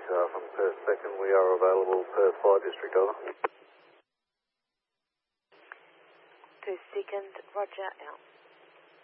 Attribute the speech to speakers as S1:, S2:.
S1: from Perth Second. We are available Perth Flight District, over.
S2: Perth Second, roger, out.